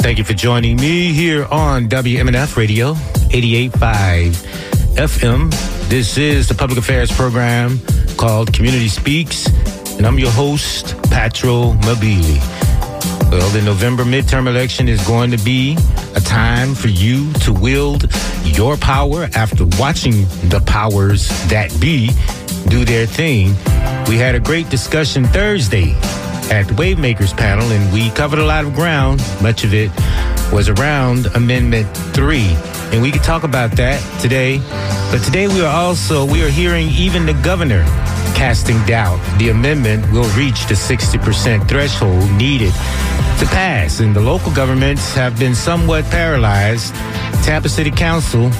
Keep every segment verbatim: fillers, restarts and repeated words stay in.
Thank you for joining me here on W M N F Radio, eighty-eight point five F M. This is the public affairs program called Community Speaks, and I'm your host, Patro Mabili. Well, the November midterm election is going to be a time for you to wield your power after watching the powers that be do their thing. We had a great discussion Thursday at the Wavemakers panel, and we covered a lot of ground. Much of it was around Amendment three, and we could talk about that today. But today we are also, we are hearing even the governor casting doubt the amendment will reach the sixty percent threshold needed to pass. And the local governments have been somewhat paralyzed. Tampa City Council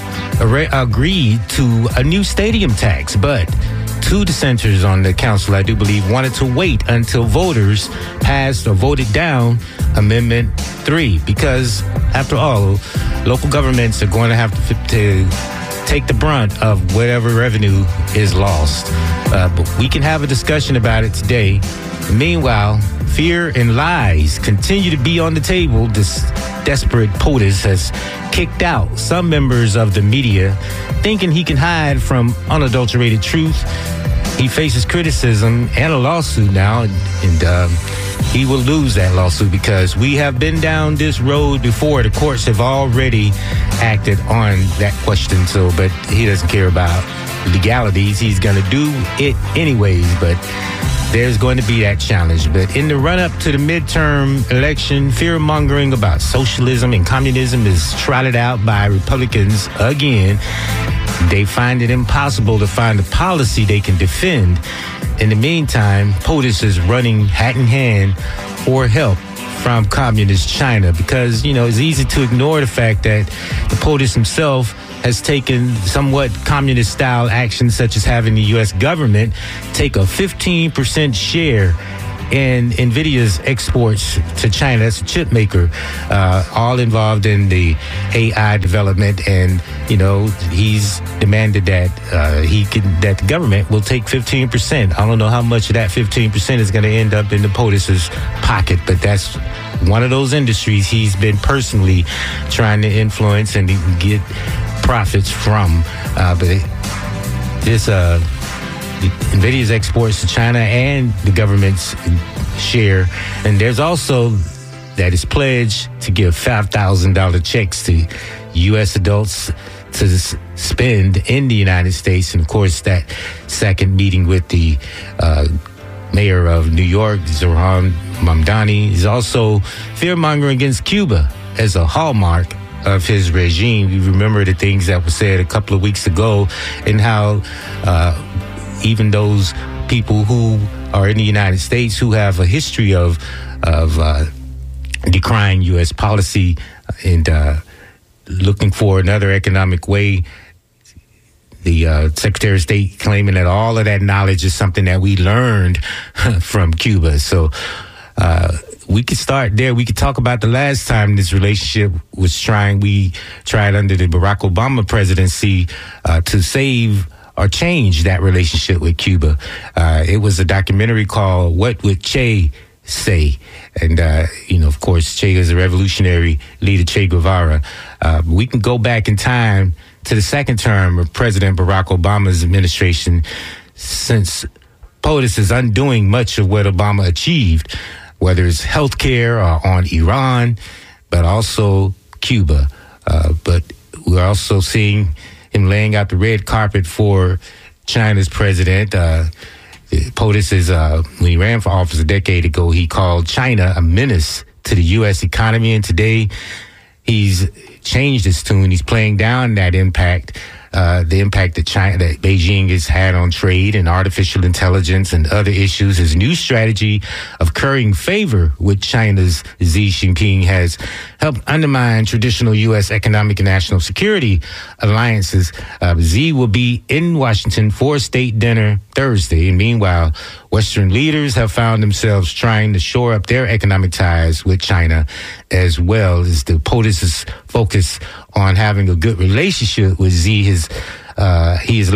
agreed to a new stadium tax, but two dissenters on the council, I do believe, wanted to wait until voters passed or voted down Amendment three, because, after all, local governments are going to have to, to take the brunt of whatever revenue is lost. Uh, but we can have a discussion about it today. Meanwhile, fear and lies continue to be on the table. This desperate POTUS has kicked out some members of the media, thinking he can hide from unadulterated truth. He faces criticism and a lawsuit now, and, and um, he will lose that lawsuit because we have been down this road before. The courts have already acted on that question. So, but he doesn't care about legalities. He's going to do it anyways, but there's going to be that challenge. But in the run-up to the midterm election, fear-mongering about socialism and communism is trotted out by Republicans again. They find it impossible to find a policy they can defend. In the meantime, POTUS is running hat in hand for help from communist China because, you know, it's easy to ignore the fact that the POTUS himself has taken somewhat communist-style actions, such as having the U S government take a fifteen percent share in NVIDIA's exports to China. That's a chip maker, uh, all involved in the A I development. And, you know, he's demanded that uh, he can, that the government will take fifteen percent. I don't know how much of that fifteen percent is going to end up in the POTUS's pocket, but that's one of those industries he's been personally trying to influence and get profits from. Uh, but it, this, uh, NVIDIA's exports to China and the government's share. And there's also that is pledged to give five thousand dollars checks to U S adults to spend in the United States. And, of course, that second meeting with the uh, mayor of New York, Zohran Mamdani, is also fear-mongering against Cuba as a hallmark of his regime. You remember the things that were said a couple of weeks ago and how uh, even those people who are in the United States who have a history of of uh, decrying U S policy and uh, looking for another economic way, the uh, Secretary of State claiming that all of that knowledge is something that we learned from Cuba. So uh, we could start there. We could talk about the last time this relationship was trying. We tried under the Barack Obama presidency uh, to save or change that relationship with Cuba. Uh, it was a documentary called What Would Che Say? And, uh, you know, of course, Che is a revolutionary leader, Che Guevara. Uh, we can go back in time to the second term of President Barack Obama's administration, since POTUS is undoing much of what Obama achieved, whether it's health care or on Iran, but also Cuba. Uh, but we're also seeing him laying out the red carpet for China's president. Uh, POTUS is, uh, when he ran for office a decade ago, he called China a menace to the U S economy. And today he's changed his tune. He's playing down that impact, uh, the impact that China, that Beijing has had on trade and artificial intelligence and other issues. His new strategy of currying favor with China's Xi Jinping has helped undermine traditional U S economic and national security alliances. Uh, Xi will be in Washington for a state dinner Thursday. And meanwhile, Western leaders have found themselves trying to shore up their economic ties with China, as well as the POTUS's focus on having a good relationship with Xi. His, uh, he has left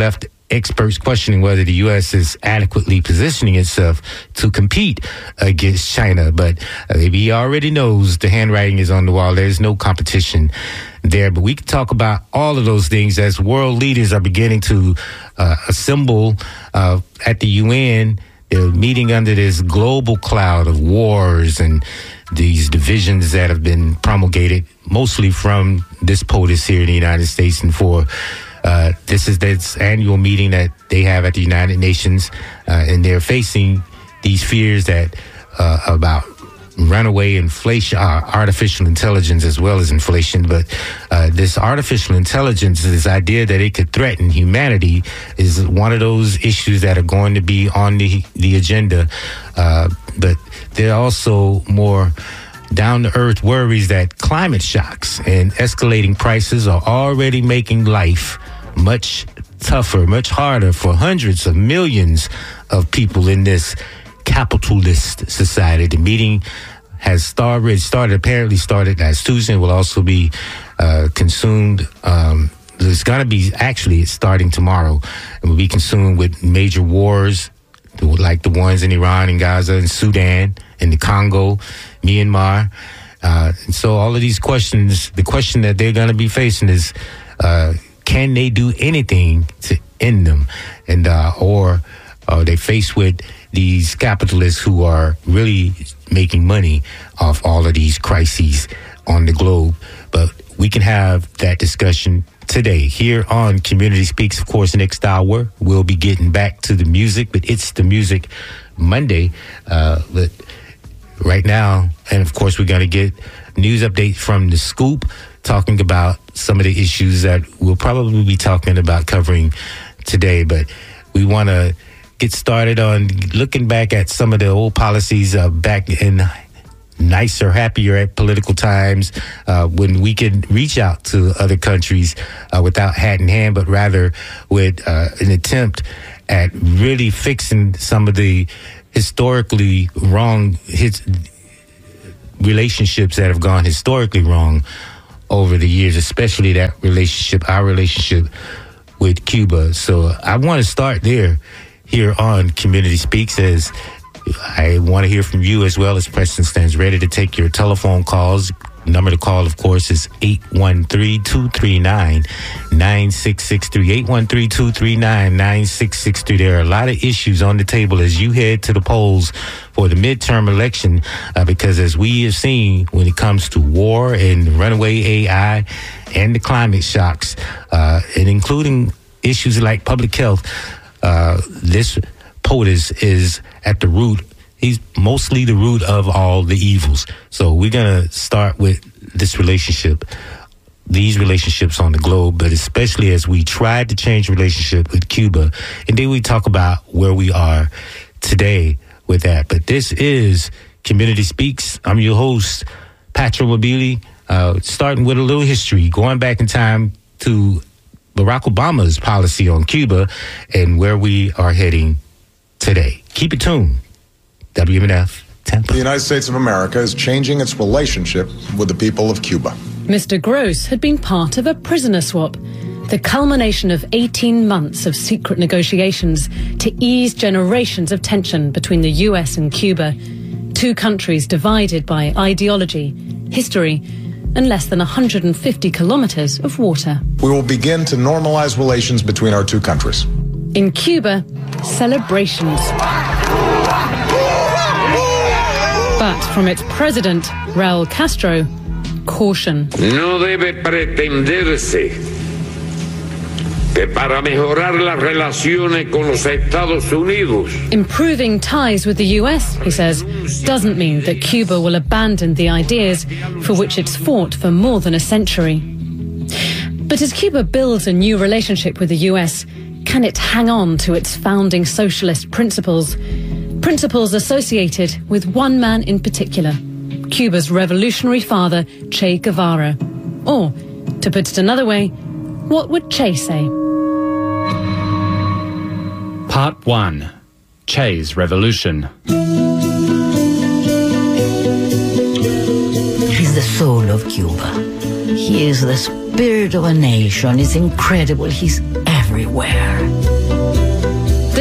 experts questioning whether the U S is adequately positioning itself to compete against China. But uh, he already knows the handwriting is on the wall. There's no competition there. But we can talk about all of those things as world leaders are beginning to uh, assemble uh, at the U N. They're meeting under this global cloud of wars and these divisions that have been promulgated mostly from this POTUS here in the United States. And for uh, this is this annual meeting that they have at the United Nations, uh, and they're facing these fears that uh, about runaway inflation, uh, artificial intelligence as well as inflation. But uh, this artificial intelligence, this idea that it could threaten humanity, is one of those issues that are going to be on the, the agenda. Uh, but there are also more down-to-earth worries that climate shocks and escalating prices are already making life much tougher, much harder for hundreds of millions of people in this capitalist society. The meeting has started, started apparently started last Tuesday and will also be uh, consumed. Um, it's going to be, actually, it's starting tomorrow and will be consumed with major wars like the ones in Iran and Gaza and Sudan and the Congo, Myanmar. Uh, and so all of these questions, the question that they're going to be facing is, uh, can they do anything to end them? And, uh, or are they faced with these capitalists who are really making money off all of these crises on the globe? But we can have that discussion today here on Community Speaks. Of course, next hour we'll be getting back to the music, but it's the Music Monday. Uh, but right now, and of course, we're going to get news updates from The Scoop, talking about some of the issues that we'll probably be talking about covering today. But we want to get started on looking back at some of the old policies uh, back in nicer, happier political times uh, when we could reach out to other countries uh, without hat in hand, but rather with uh, an attempt at really fixing some of the historically wrong his, relationships that have gone historically wrong over the years, especially that relationship, our relationship with Cuba. So I want to start there here on Community Speaks, as I want to hear from you as well, as Preston stands ready to take your telephone calls. Number to call, of course, is eight one three, two three nine, nine six six three, eight one three, two three nine, nine six six three. There are a lot of issues on the table as you head to the polls for the midterm election, uh, because as we have seen when it comes to war and runaway A I and the climate shocks, uh, and including issues like public health, uh, this POTUS is at the root. He's mostly the root of all the evils. So we're going to start with this relationship, these relationships on the globe, but especially as we tried to change relationship with Cuba. And then we talk about where we are today with that. But this is Community Speaks. I'm your host, Patrick Mobili, uh, starting with a little history, going back in time to Barack Obama's policy on Cuba and where we are heading today. Keep it tuned. W M N F, Tampa. The United States of America is changing its relationship with the people of Cuba. Mister Gross had been part of a prisoner swap, the culmination of eighteen months of secret negotiations to ease generations of tension between the U S and Cuba, two countries divided by ideology, history, and less than one hundred fifty kilometers of water. We will begin to normalize relations between our two countries. In Cuba, celebrations. But from its president, Raúl Castro, caution. No debe pretenderse que para mejorar las relaciones con los Estados Unidos. Improving ties with the U S, he says, doesn't mean that Cuba will abandon the ideas for which it's fought for more than a century. But as Cuba builds a new relationship with the U S, can it hang on to its founding socialist principles? Principles associated with one man in particular, Cuba's revolutionary father, Che Guevara. Or, to put it another way, what would Che say? Part one. Che's Revolution. He's the soul of Cuba. He is the spirit of a nation. It's incredible. He's everywhere.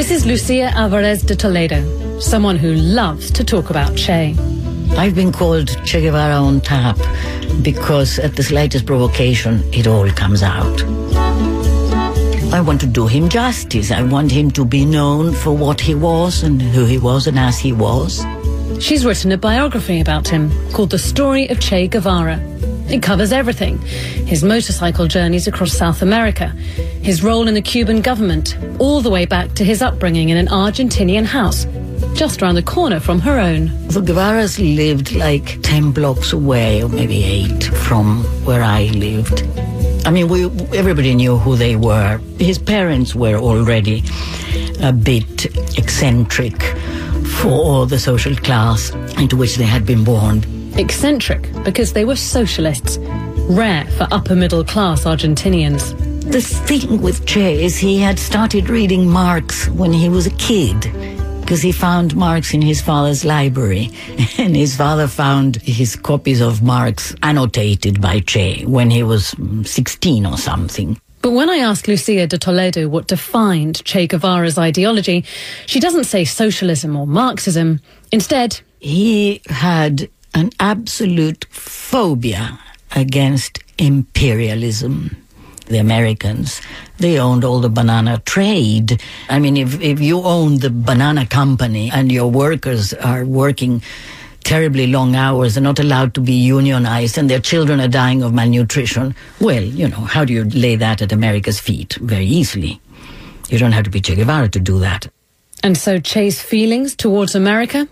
This is Lucia Alvarez de Toledo, someone who loves to talk about Che. I've been called Che Guevara on tap because at the slightest provocation, it all comes out. I want to do him justice. I want him to be known for what he was and who he was and as he was. She's written a biography about him called The Story of Che Guevara. It covers everything: his motorcycle journeys across South America, his role in the Cuban government, all the way back to his upbringing in an Argentinian house, just around the corner from her own. The Guevaras lived like ten blocks away, or maybe eight, from where I lived. I mean, we, everybody knew who they were. His parents were already a bit eccentric for the social class into which they had been born. Eccentric because they were socialists, rare for upper-middle-class Argentinians. The thing with Che is he had started reading Marx when he was a kid, because he found Marx in his father's library, and his father found his copies of Marx annotated by Che when he was sixteen or something. But when I asked Lucia de Toledo what defined Che Guevara's ideology, she doesn't say socialism or Marxism. Instead, he had an absolute phobia against imperialism. The Americans, they owned all the banana trade. I mean, if, if you own the banana company and your workers are working terribly long hours and not allowed to be unionized and their children are dying of malnutrition, well, you know, how do you lay that at America's feet? Very easily. You don't have to be Che Guevara to do that. And so Che's feelings towards America?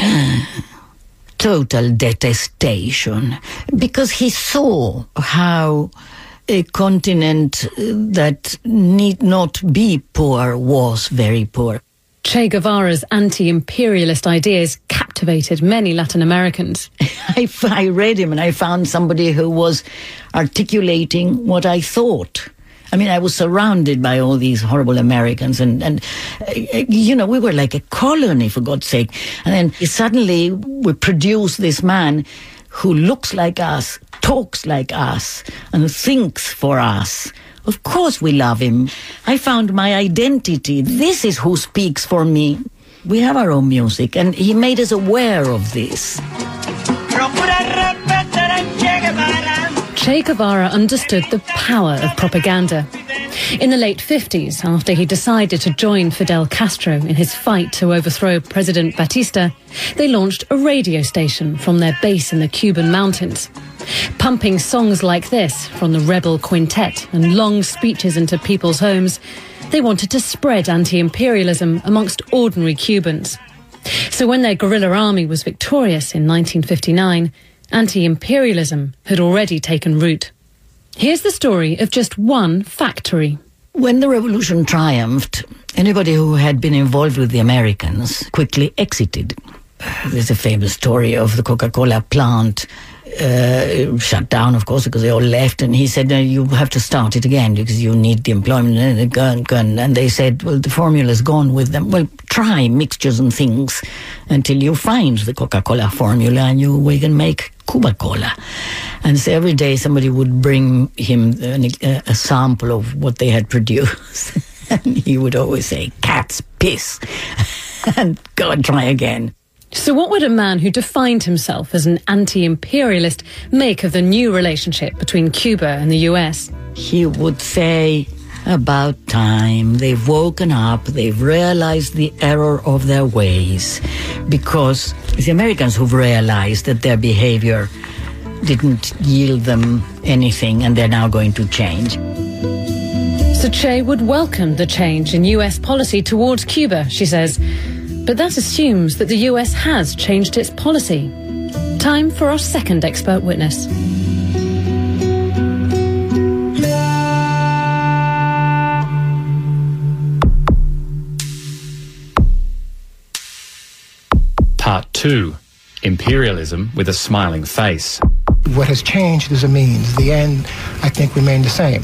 Total detestation, because he saw how a continent that need not be poor was very poor. Che Guevara's anti-imperialist ideas captivated many Latin Americans. I, I read him and I found somebody who was articulating what I thought. I mean, I was surrounded by all these horrible Americans and, and uh, you know, we were like a colony, for God's sake. And then suddenly we produce this man who looks like us, talks like us, and thinks for us. Of course we love him. I found my identity. This is who speaks for me. We have our own music, and he made us aware of this. Che Guevara understood the power of propaganda. In the late fifties, after he decided to join Fidel Castro in his fight to overthrow President Batista, they launched a radio station from their base in the Cuban mountains. Pumping songs like this from the Rebel Quintet and long speeches into people's homes, they wanted to spread anti-imperialism amongst ordinary Cubans. So when their guerrilla army was victorious in nineteen fifty-nine, anti-imperialism had already taken root. Here's the story of just one factory. When the revolution triumphed, anybody who had been involved with the Americans quickly exited. There's a famous story of the Coca-Cola plant uh, shut down, of course, because they all left. And he said, no, you have to start it again because you need the employment and the gun, gun. And they said, well, the formula's gone with them. Well, try mixtures and things until you find the Coca-Cola formula and you we can make Cuba-Cola. And so every day somebody would bring him a, a sample of what they had produced. And he would always say, cat's piss. And go and try again. So what would a man who defined himself as an anti-imperialist make of the new relationship between Cuba and the U S? He would say, about time, they've woken up, they've realized the error of their ways. Because it's the Americans who've realized that their behavior didn't yield them anything and they're now going to change. So Che would welcome the change in U S policy towards Cuba, she says. But that assumes that the U S has changed its policy. Time for our second expert witness. Part two, Imperialism with a Smiling Face. What has changed is a means. The end, I think, remained the same.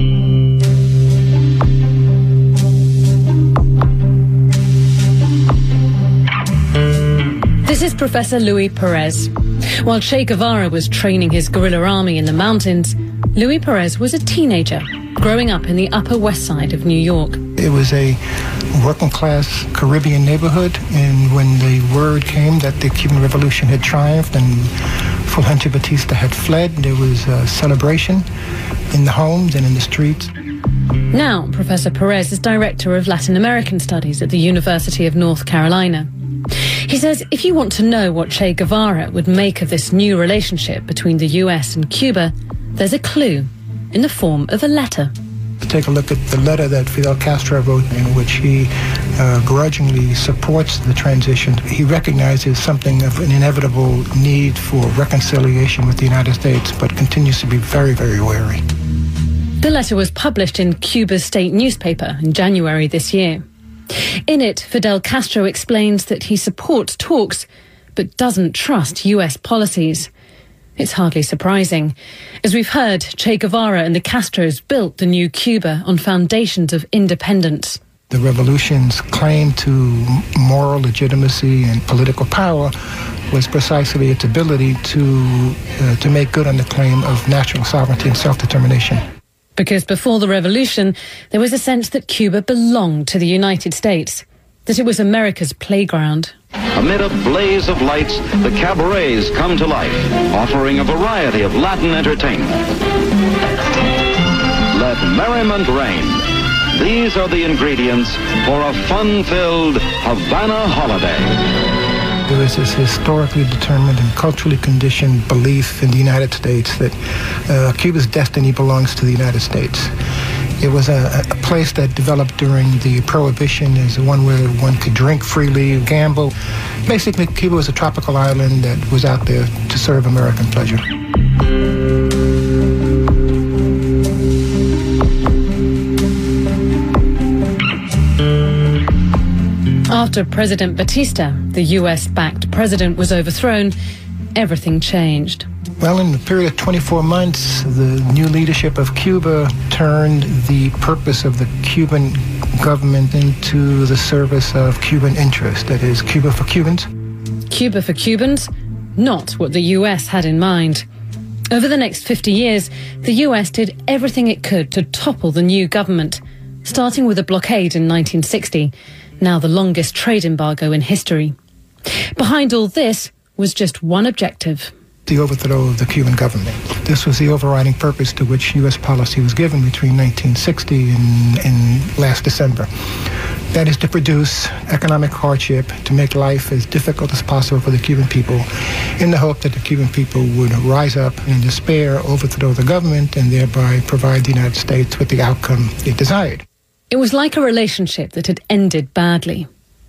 This is Professor Luis Perez. While Che Guevara was training his guerrilla army in the mountains, Luis Perez was a teenager growing up in the Upper West Side of New York. It was a working-class Caribbean neighborhood, and when the word came that the Cuban Revolution had triumphed and Fulgencio Batista had fled, there was a celebration in the homes and in the streets. Now, Professor Perez is Director of Latin American Studies at the University of North Carolina. He says if you want to know what Che Guevara would make of this new relationship between the U S and Cuba, there's a clue in the form of a letter. Take a look at the letter that Fidel Castro wrote, in which he uh, grudgingly supports the transition. He recognizes something of an inevitable need for reconciliation with the United States, but continues to be very, very wary. The letter was published in Cuba's state newspaper in January this year. In it, Fidel Castro explains that he supports talks, but doesn't trust U S policies. It's hardly surprising. As we've heard, Che Guevara and the Castros built the new Cuba on foundations of independence. The revolution's claim to moral legitimacy and political power was precisely its ability to, uh, to make good on the claim of national sovereignty and self-determination. Because before the revolution, there was a sense that Cuba belonged to the United States, that it was America's playground. Amid a blaze of lights, the cabarets come to life, offering a variety of Latin entertainment. Let merriment reign. These are the ingredients for a fun-filled Havana holiday. There is this historically determined and culturally conditioned belief in the United States that uh, Cuba's destiny belongs to the United States. It was a, a place that developed during the Prohibition as one where one could drink freely, gamble. Basically, Cuba was a tropical island that was out there to serve American pleasure. After President Batista, the U S-backed president, was overthrown, everything changed. Well, in the period of twenty-four months, the new leadership of Cuba turned the purpose of the Cuban government into the service of Cuban interests, that is, Cuba for Cubans. Cuba for Cubans? Not what the U S had in mind. Over the next fifty years, the U S did everything it could to topple the new government, starting with a blockade in nineteen sixty, now the longest trade embargo in history. Behind all this was just one objective: the overthrow of the Cuban government. This was the overriding purpose to which U S policy was given between nineteen sixty and, and last December. That is to produce economic hardship, to make life as difficult as possible for the Cuban people, in the hope that the Cuban people would rise up and in despair overthrow the government and thereby provide the United States with the outcome it desired. It was like a relationship that had ended badly.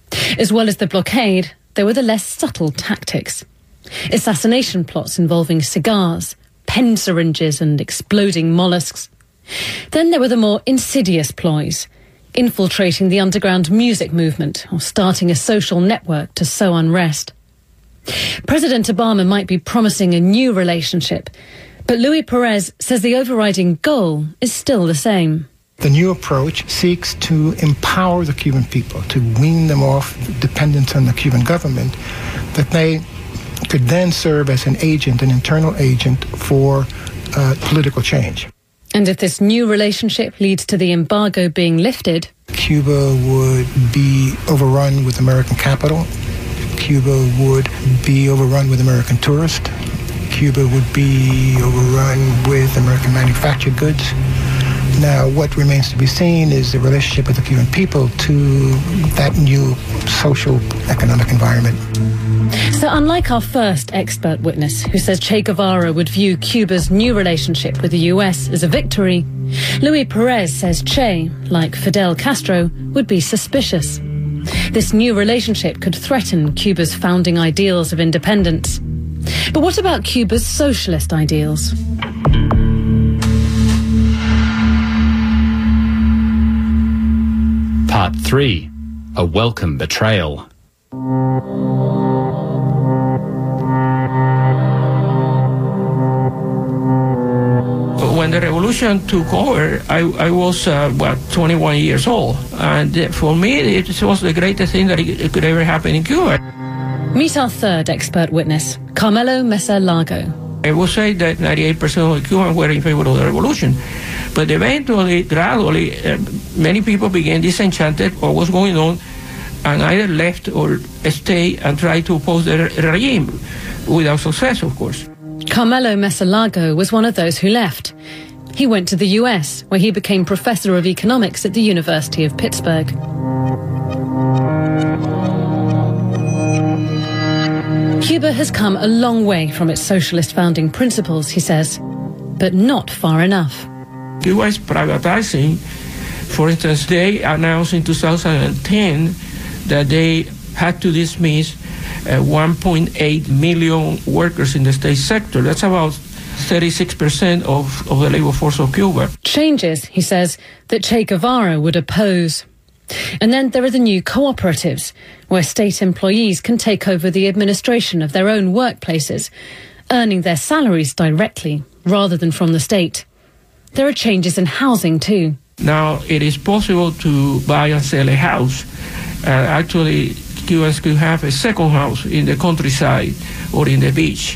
As well as the blockade, there were the less subtle tactics. Assassination plots involving cigars, pen syringes and exploding mollusks. Then there were the more insidious ploys, infiltrating the underground music movement or starting a social network to sow unrest. President Obama might be promising a new relationship, but Luis Perez says the overriding goal is still the same. The new approach seeks to empower the Cuban people, to wean them off dependence on the Cuban government, that they could then serve as an agent, an internal agent for uh, political change. And if this new relationship leads to the embargo being lifted, Cuba would be overrun with American capital. Cuba would be overrun with American tourists. Cuba would be overrun with American manufactured goods. Now, what remains to be seen is the relationship of the Cuban people to that new social, economic environment. So unlike our first expert witness, who says Che Guevara would view Cuba's new relationship with the U S as a victory, Luis Perez says Che, like Fidel Castro, would be suspicious. This new relationship could threaten Cuba's founding ideals of independence. But what about Cuba's socialist ideals? Part three. A welcome betrayal. When the revolution took over, I, I was, uh, what, twenty-one years old. And for me, it was the greatest thing that it could ever happen in Cuba. Meet our third expert witness, Carmelo Mesa Lago. I will say that ninety-eight percent of the Cubans were in favor of the revolution. But eventually, gradually, uh, many people became disenchanted of what was going on and either left or stayed and tried to oppose the re- regime without success, of course. Carmelo Mesalago was one of those who left. He went to the U S, where he became professor of economics at the University of Pittsburgh. Cuba has come a long way from its socialist founding principles, he says, but not far enough. Cuba is privatizing. For instance, they announced in two thousand ten that they had to dismiss uh, one point eight million workers in the state sector. That's about thirty-six percent of, of the labor force of Cuba. Changes, he says, that Che Guevara would oppose. And then there are the new cooperatives, where state employees can take over the administration of their own workplaces, earning their salaries directly rather than from the state. There are changes in housing too. Now it is possible to buy and sell a house. Uh, actually, Cubans could have a second house in the countryside or in the beach.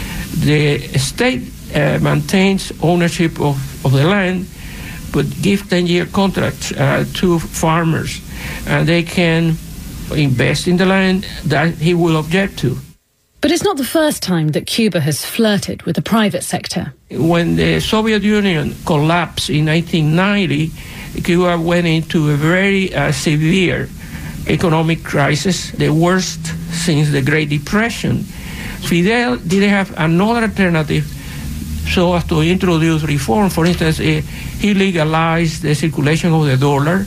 The state uh, maintains ownership of, of the land, but give ten-year contracts uh, to farmers, and they can invest in the land that he will object to. But it's not the first time that Cuba has flirted with the private sector. When the Soviet Union collapsed in nineteen ninety, Cuba went into a very uh, severe economic crisis, the worst since the Great Depression. Fidel didn't have another alternative so as to introduce reform. For instance, uh, he legalized the circulation of the dollar.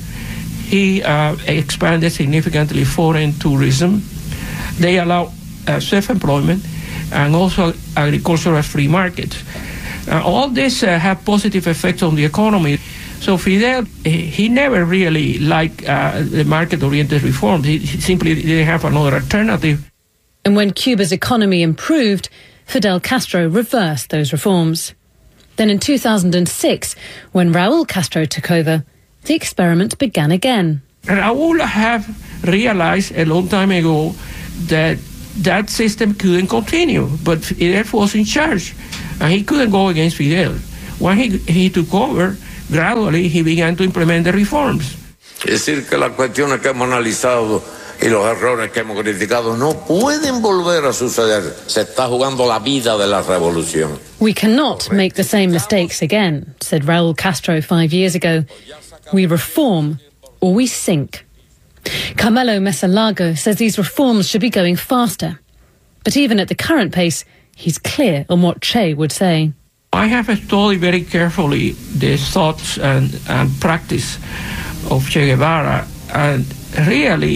He uh, expanded significantly foreign tourism. They allowed uh, self-employment and also agricultural free markets. Uh, all this uh, have positive effects on the economy. So Fidel, he never really liked uh, the market-oriented reforms. He, he simply didn't have another alternative. And when Cuba's economy improved, Fidel Castro reversed those reforms. Then in two thousand six, when Raul Castro took over, the experiment began again. Raul have realized a long time ago that that system couldn't continue, but Fidel was in charge, and he couldn't go against Fidel. When he, he took over, gradually he began to implement the reforms. Es decir, que las cuestiones que hemos analizado y los errores que hemos criticado no pueden volver a suceder. Se está jugando la vida de la revolución. We cannot make the same mistakes again, said Raul Castro five years ago. We reform or we sink. Carmelo Mesalago says these reforms should be going faster. But even at the current pace, he's clear on what Che would say. I have studied very carefully the thoughts and, and practice of Che Guevara, and really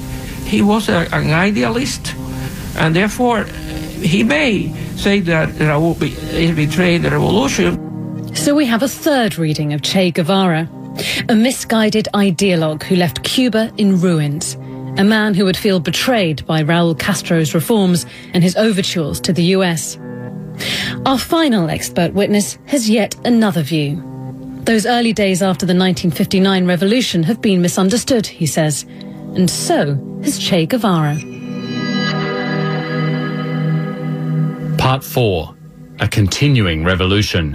he was a, an idealist, and therefore he may say that Raul be, is betrayed the revolution. So we have a third reading of Che Guevara, a misguided ideologue who left Cuba in ruins, a man who would feel betrayed by Raul Castro's reforms and his overtures to the U S. Our final expert witness has yet another view. Those early days after the nineteen fifty-nine revolution have been misunderstood, he says, and so has Che Guevara. Part four, a continuing revolution.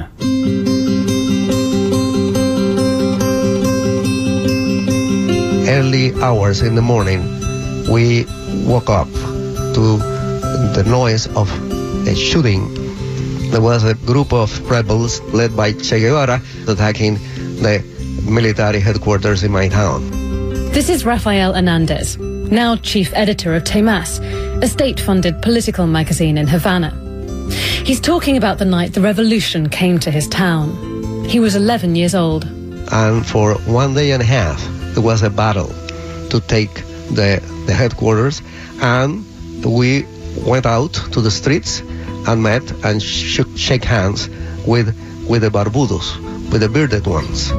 Early hours in the morning, we woke up to the noise of a shooting. There was a group of rebels led by Che Guevara attacking the military headquarters in my town. This is Rafael Hernandez, now chief editor of Temas, a state-funded political magazine in Havana. He's talking about the night the revolution came to his town. He was eleven years old. And for one day and a half, there was a battle to take the, the headquarters, and we went out to the streets and met and shook, shake hands with, with the barbudos, with the bearded ones.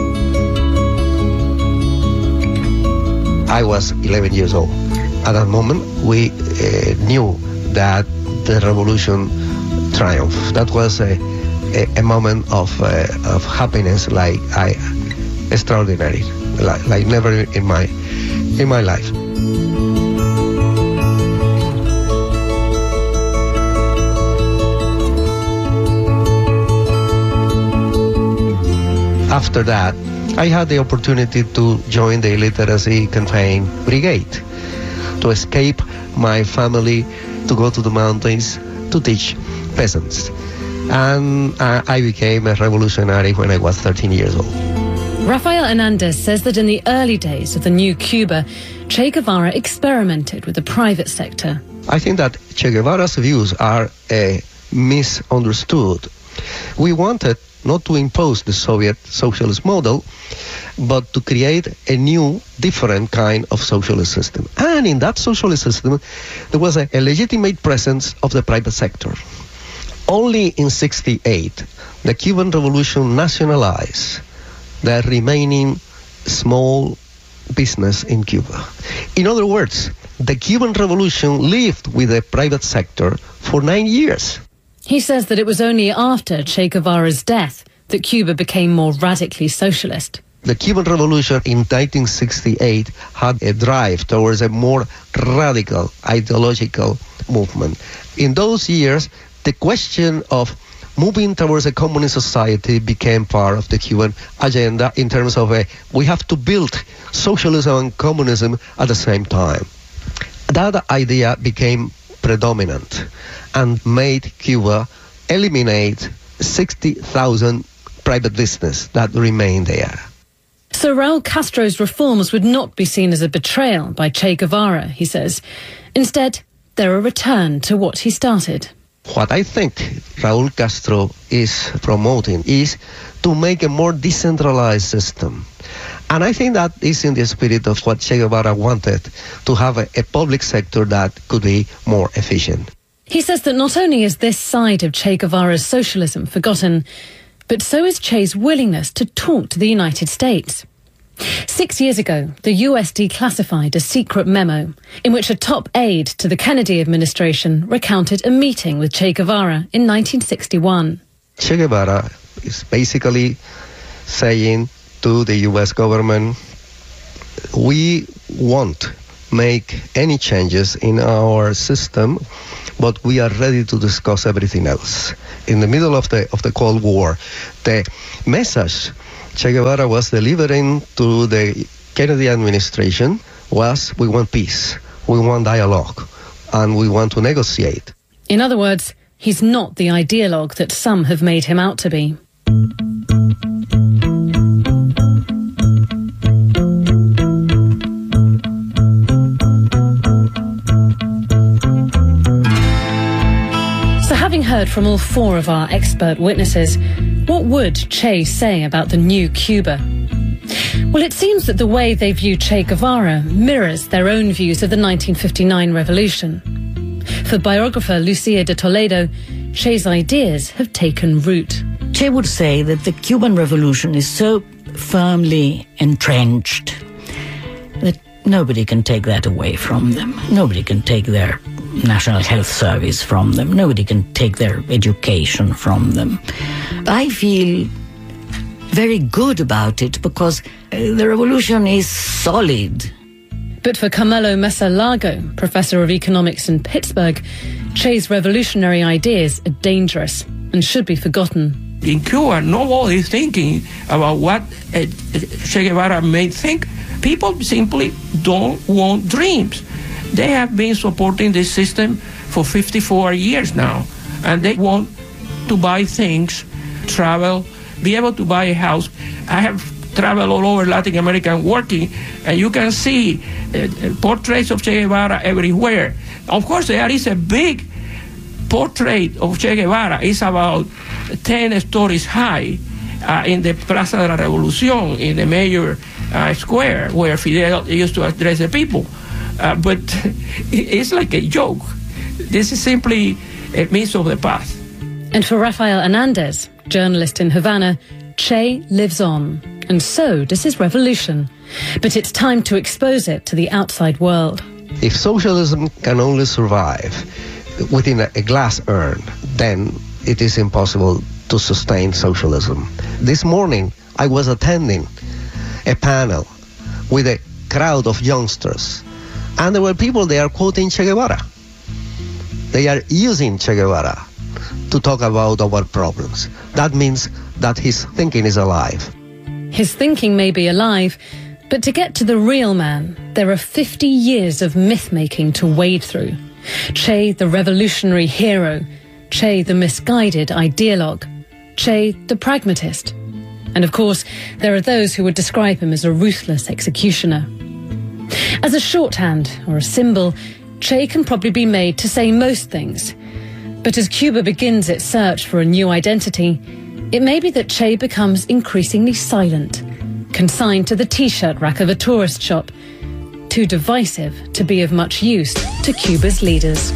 I was eleven years old. At that moment, we uh, knew that the revolution triumphed. That was a, a, a moment of, uh, of happiness like I, extraordinary, like, like never in my, in my life. after that, I had the opportunity to join the Illiteracy Campaign Brigade, to escape my family, to go to the mountains, to teach peasants. And uh, I became a revolutionary when I was thirteen years old. Rafael Hernandez says that in the early days of the new Cuba, Che Guevara experimented with the private sector. I think that Che Guevara's views are uh, misunderstood. We wanted not to impose the Soviet socialist model, but to create a new, different kind of socialist system. And in that socialist system, there was a, a legitimate presence of the private sector. Only in sixty-eight, the Cuban Revolution nationalized the remaining small business in Cuba. In other words, the Cuban Revolution lived with the private sector for nine years. He says that it was only after Che Guevara's death that Cuba became more radically socialist. The Cuban Revolution in nineteen sixty-eight had a drive towards a more radical ideological movement. In those years, the question of moving towards a communist society became part of the Cuban agenda in terms of a, we have to build socialism and communism at the same time. That idea became predominant and made Cuba eliminate sixty thousand private business that remained there. So Raul Castro's reforms would not be seen as a betrayal by Che Guevara, he says. Instead, they're a return to what he started. What I think Raul Castro is promoting is to make a more decentralized system. And I think that is in the spirit of what Che Guevara wanted, to have a, a public sector that could be more efficient. He says that not only is this side of Che Guevara's socialism forgotten, but so is Che's willingness to talk to the United States. Six years ago, the U S declassified a secret memo in which a top aide to the Kennedy administration recounted a meeting with Che Guevara in nineteen sixty-one. Che Guevara is basically saying to the U S government, we won't make any changes in our system, but we are ready to discuss everything else. In the middle of the of the Cold War, the message Che Guevara was delivering to the Kennedy administration was, we want peace, we want dialogue, and we want to negotiate. In other words, he's not the ideologue that some have made him out to be. So having heard from all four of our expert witnesses, what would Che say about the new Cuba? Well, it seems that the way they view Che Guevara mirrors their own views of the nineteen fifty-nine revolution. For biographer Lucia de Toledo, Che's ideas have taken root. Che would say that the Cuban Revolution is so firmly entrenched that nobody can take that away from them. Nobody can take their National Health Service from them. Nobody can take their education from them. I feel very good about it because the revolution is solid. But for Carmelo Mesa Lago, professor of economics in Pittsburgh, Che's revolutionary ideas are dangerous and should be forgotten. In Cuba, nobody's thinking about what uh, Che Guevara may think. People simply don't want dreams. They have been supporting this system for fifty-four years now, and they want to buy things, travel, be able to buy a house. I have traveled all over Latin America working, and you can see uh, portraits of Che Guevara everywhere. Of course, there is a big portrait of Che Guevara. It's about ten stories high uh, in the Plaza de la Revolución, in the major uh, square where Fidel used to address the people. Uh, but it's like a joke. This is simply a means of the past. And for Rafael Hernandez, journalist in Havana, Che lives on, and so does his revolution. But it's time to expose it to the outside world. If socialism can only survive within a glass urn, then it is impossible to sustain socialism. This morning, I was attending a panel with a crowd of youngsters, and there were people there quoting Che Guevara. They are using Che Guevara to talk about our problems. That means that his thinking is alive. His thinking may be alive, but to get to the real man, there are fifty years of myth-making to wade through. Che, the revolutionary hero. Che, the misguided ideologue. Che, the pragmatist. And of course, there are those who would describe him as a ruthless executioner. As a shorthand or a symbol, Che can probably be made to say most things. But as Cuba begins its search for a new identity, it may be that Che becomes increasingly silent, consigned to the T-shirt rack of a tourist shop, too divisive to be of much use to Cuba's leaders.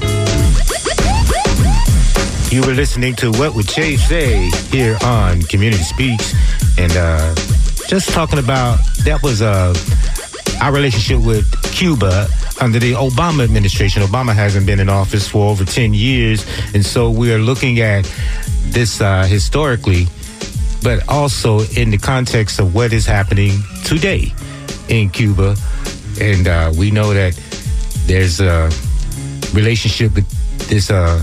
You were listening to What Would Che Say here on Community Speaks, and uh, just talking about, that was uh, our relationship with Cuba under the Obama administration. Obama hasn't been in office for over ten years, and so we are looking at this uh, historically, but also in the context of what is happening today in Cuba. And uh, we know that there's a relationship with this uh,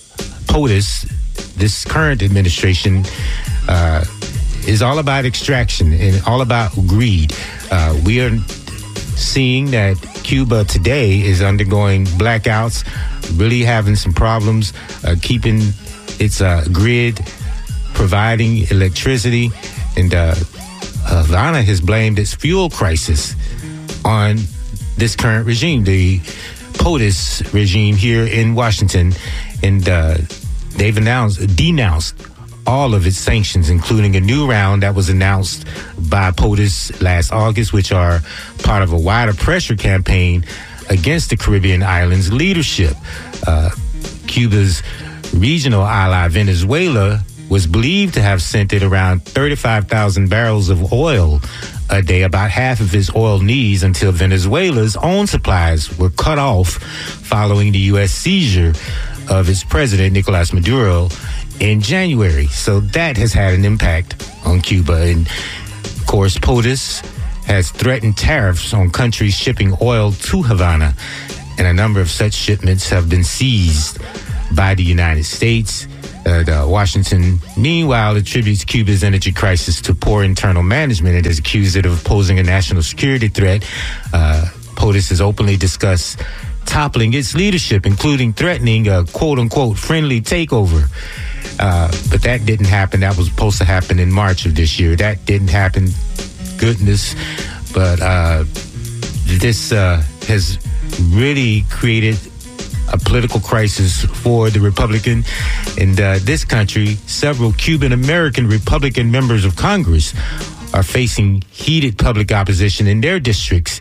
POTUS, this current administration, uh, is all about extraction and all about greed. Uh, we are seeing that Cuba today is undergoing blackouts, really having some problems uh, keeping its uh, grid, providing electricity, and uh, Havana has blamed its fuel crisis on this current regime, the POTUS regime here in Washington, and uh, they've announced, denounced all of its sanctions, including a new round that was announced by POTUS last August, which are part of a wider pressure campaign against the Caribbean islands' leadership. Uh, Cuba's regional ally, Venezuela, was believed to have sent it around thirty-five thousand barrels of oil a day, about half of its oil needs, until Venezuela's own supplies were cut off following the U S seizure of its president, Nicolas Maduro, in January. So that has had an impact on Cuba. And of course, POTUS has threatened tariffs on countries shipping oil to Havana, and a number of such shipments have been seized by the United States. Uh, the Washington, meanwhile, attributes Cuba's energy crisis to poor internal management and has accused it of posing a national security threat. Uh, POTUS has openly discussed toppling its leadership, including threatening a quote-unquote friendly takeover. Uh, but that didn't happen. That was supposed to happen in March of this year. That didn't happen. Goodness. But uh, this uh, has really created a political crisis for the Republican in uh, this country. Several Cuban-American Republican members of Congress are facing heated public opposition in their districts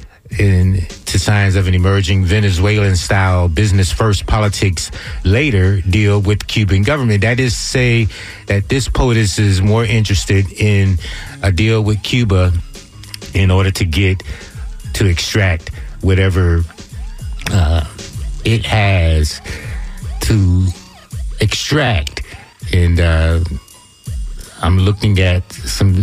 in, to signs of an emerging Venezuelan-style business-first politics later deal with the Cuban government. That is to say that this POTUS is more interested in a deal with Cuba in order to get, to extract whatever uh, it has to extract. And uh, I'm looking at some,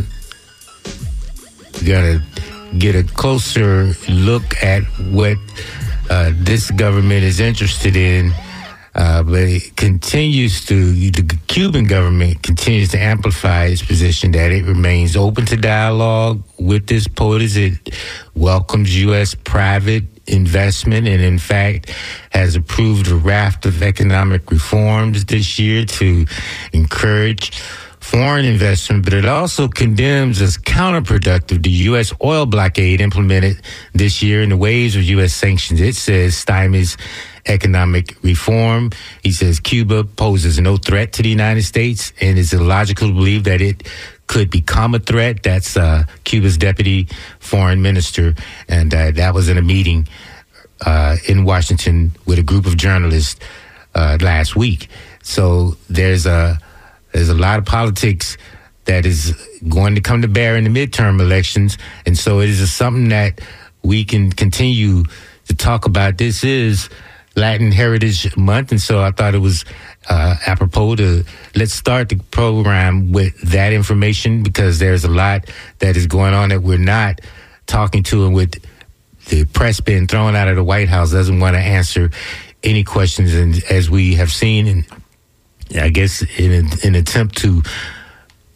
gotta get a closer look at what uh, this government is interested in. Uh, but it continues to, the Cuban government continues to amplify its position that it remains open to dialogue with this POTUS. It welcomes U S private investment and, in fact, has approved a raft of economic reforms this year to encourage foreign investment, but it also condemns as counterproductive the U S oil blockade implemented this year in the waves of U S sanctions. It says stymies economic reform. He says Cuba poses no threat to the United States and it's illogical to believe that it could become a threat. That's uh, Cuba's deputy foreign minister, and uh, that was in a meeting uh, in Washington with a group of journalists uh, last week. So there's a there's a lot of politics that is going to come to bear in the midterm elections, and so it is something that we can continue to talk about. This is Latin Heritage Month, and so I thought it was uh, apropos to let's start the program with that information, because there's a lot that is going on that we're not talking to, and with the press being thrown out of the White House doesn't want to answer any questions. And as we have seen, and I guess in an attempt to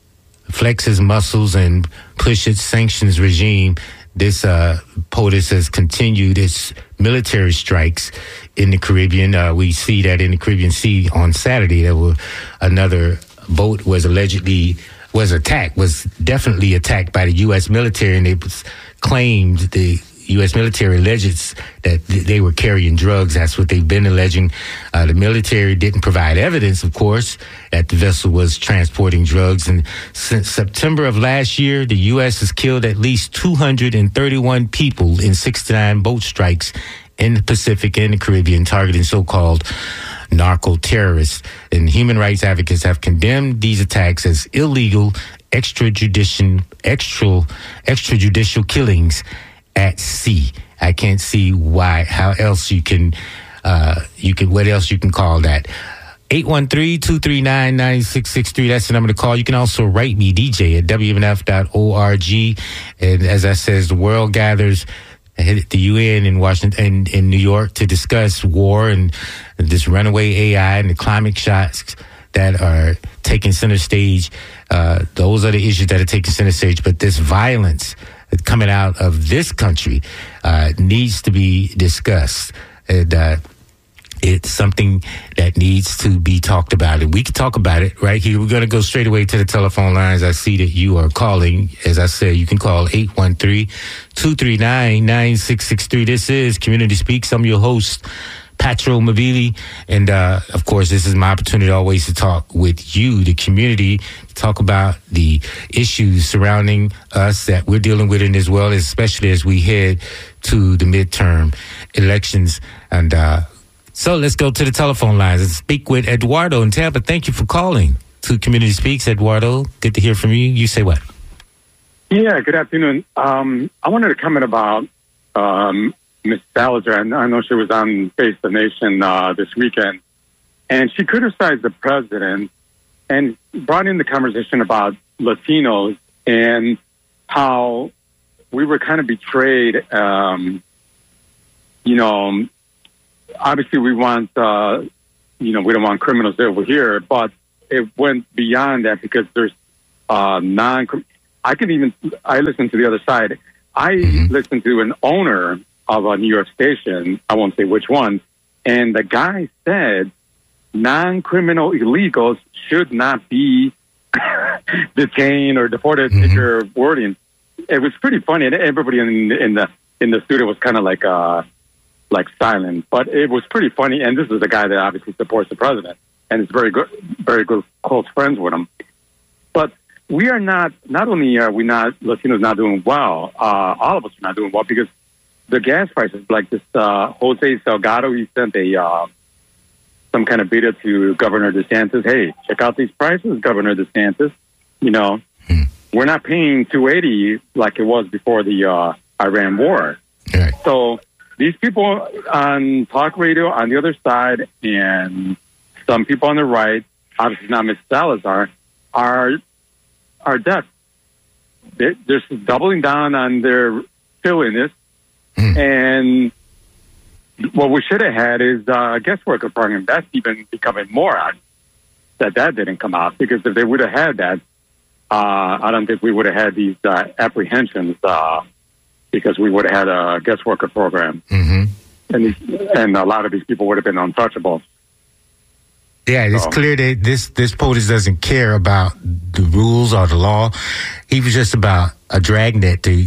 flex his muscles and push its sanctions regime, this uh, POTUS has continued its military strikes in the Caribbean. Uh, we see that in the Caribbean Sea on Saturday, there were another boat was allegedly was attacked, was definitely attacked by the U S military, and they claimed the U S military alleges that they were carrying drugs. That's what they've been alleging. Uh, the military didn't provide evidence, of course, that the vessel was transporting drugs. And since September of last year, the U S has killed at least two hundred thirty-one people in sixty-nine boat strikes in the Pacific and the Caribbean, targeting so-called narco-terrorists. And human rights advocates have condemned these attacks as illegal extrajudicial, extra, extrajudicial killings at sea. I can't see why, how else you can, uh, you can, what else you can call that. eight one three, two three nine, nine six six three. That's the number to call. You can also write me, D J, at W M N F dot org. And as I says, the world gathers at the U N in Washington and in New York to discuss war and this runaway A I and the climate shocks that are taking center stage. Uh, those are the issues that are taking center stage. But this violence coming out of this country uh, needs to be discussed. And uh, it's something that needs to be talked about. And we can talk about it right here. We're going to go straight away to the telephone lines. I see that you are calling. As I said, you can call eight one three, two three nine, nine six six three. This is Community Speaks. I'm your host, Patro Mabili. And, uh, of course, this is my opportunity always to talk with you, the community, to talk about the issues surrounding us that we're dealing with in this world, especially as we head to the midterm elections. And, uh, so let's go to the telephone lines and speak with Eduardo in Tampa. Thank you for calling to Community Speaks, Eduardo. Good to hear from you. You say what? Yeah, good afternoon. Um, I wanted to comment about um, Miz Salazar. I know she was on Face the Nation uh, this weekend, and she criticized the president and brought in the conversation about Latinos and how we were kind of betrayed, um, you know, obviously, we want, uh, you know, we don't want criminals over here, but it went beyond that because there's uh, non. I can even, I listen to the other side. I mm-hmm. listened to an owner of a New York station, I won't say which one, and the guy said non-criminal illegals should not be detained or deported. Mm-hmm. If you're wording, it was pretty funny, and everybody in, in the in the studio was kind of like. Uh, like silent, but it was pretty funny. And this is a guy that obviously supports the president and is very good, very good, close friends with him. But we are not, not only are we not, Latinos not doing well, uh, all of us are not doing well because the gas prices, like this, uh, Jose Salgado, he sent a, uh, some kind of video to Governor DeSantis. Hey, check out these prices, Governor DeSantis. You know, hmm. we're not paying two eighty like it was before the, uh, Iran war. Right. So, these people on talk radio on the other side and some people on the right, obviously not Miz Salazar, are are deaf. They're just doubling down on their silliness. Mm. And what we should have had is uh, a guest worker program. That's even becoming more odd that that didn't come out. Because if they would have had that, uh, I don't think we would have had these uh, apprehensions uh because we would have had a guest worker program. Mm-hmm. And these, and a lot of these people would have been untouchable. Yeah, it's so clear that this, this POTUS doesn't care about the rules or the law. He was just about a dragnet to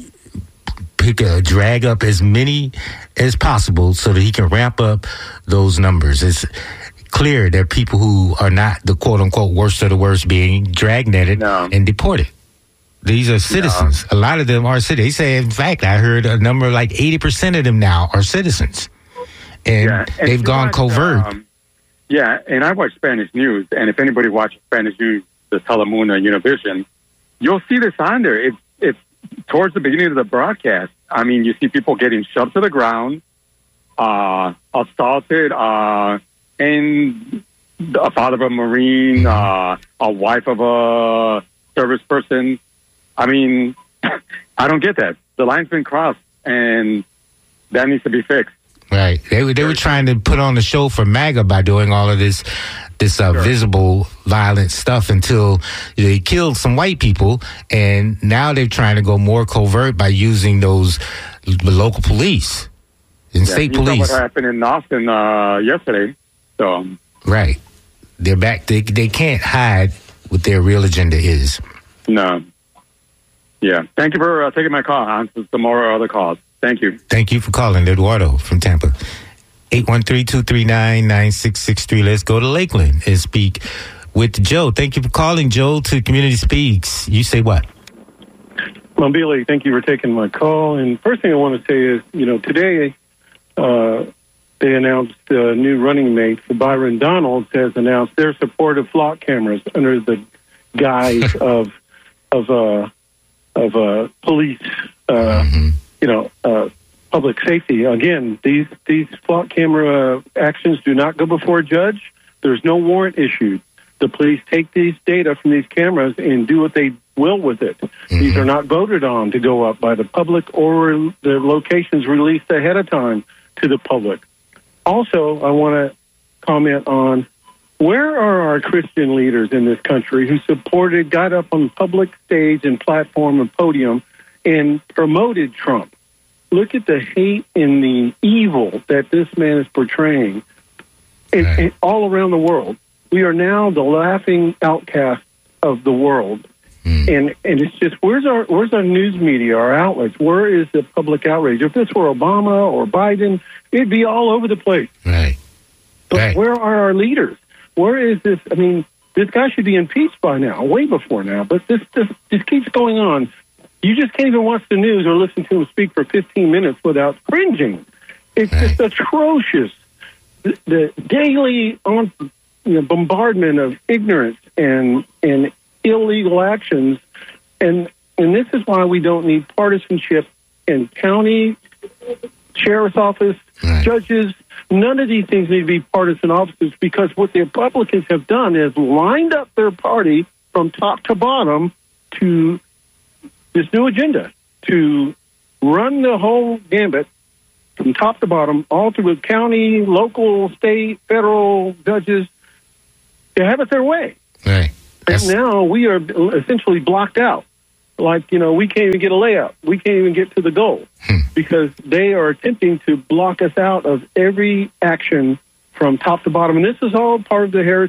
pick a, drag up as many as possible so that he can ramp up those numbers. It's clear that people who are not the quote-unquote worst of the worst being dragnetted no. and deported. These are citizens. No. A lot of them are citizens. They say, in fact, I heard a number like eighty percent of them now are citizens. And, yeah. and they've gone watch, covert. Um, yeah, and I watch Spanish news. And if anybody watches Spanish news, the Telemundo, Univision, you'll see this on there. It's, it's towards the beginning of the broadcast. I mean, you see people getting shoved to the ground, uh, assaulted, uh, and a father of a Marine, uh, a wife of a service person. I mean, I don't get that. The line's been crossed, and that needs to be fixed. Right. They, they were trying to put on the show for MAGA by doing all of this this uh, Sure. visible violent stuff until they killed some white people, and now they're trying to go more covert by using those l- local police and Yeah, state you saw police. what happened in Austin uh, yesterday. So Right. They're back. They, they can't hide what their real agenda is. no. Yeah. Thank you for uh, taking my call. I'll answer some more other calls. Thank you. Thank you for calling, Eduardo from Tampa. eight one three, two three nine, nine six six three. Let's go to Lakeland and speak with Joe. Thank you for calling, Joe, to Community Speaks. You say what? Well, Billy, thank you for taking my call. And first thing I want to say is, you know, today uh, they announced uh, new running mates. Byron Donalds has announced their support of flock cameras under the guise of of uh, of uh, police, uh, Mm-hmm. you know, uh, public safety. Again, these these flock camera actions do not go before a judge. There's no warrant issued. The police take these data from these cameras and do what they will with it. Mm-hmm. These are not voted on to go up by the public or the locations released ahead of time to the public. Also, I want to comment on where are our Christian leaders in this country who supported, got up on the public stage and platform and podium and promoted Trump? Look at the hate and the evil that this man is portraying and, Right. and all around the world. We are now the laughing outcast of the world. Mm. And and it's just, where's our where's our news media, our outlets? Where is the public outrage? If this were Obama or Biden, it'd be all over the place. Right. But Right. where are our leaders? Where is this? I mean, this guy should be impeached by now, way before now. But this this, this keeps going on. You just can't even watch the news or listen to him speak for fifteen minutes without cringing. It's Right. just atrocious. The, the daily on, you know, bombardment of ignorance and and illegal actions, and and this is why we don't need partisanship in county sheriff's office, Right. judges. None of these things need to be partisan offices, because what the Republicans have done is lined up their party from top to bottom to this new agenda to run the whole gambit from top to bottom, all through the county, local, state, federal judges, to have it their way. Right. And That's- now we are essentially blocked out. Like, you know, we can't even get a layup. We can't even get to the goal because they are attempting to block us out of every action from top to bottom. And this is all part of the heritage